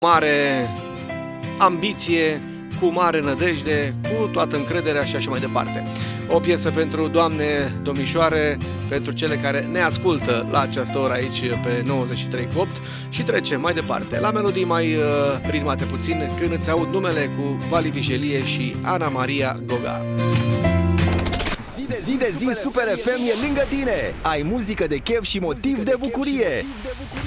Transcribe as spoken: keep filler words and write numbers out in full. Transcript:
mare ambiție, cu mare nădejde, cu toată încrederea și așa mai departe. O piesă pentru doamne, domnișoare, pentru cele care ne ascultă la această oră aici pe nouăzeci și trei virgulă opt și trecem mai departe la melodii mai uh, ritmate puțin, când îți aud numele, cu Vali Vigelie și Ana Maria Goga. Zi de zi, zi de zi Super F M e lângă tine. Ai muzică de chef și motiv de bucurie.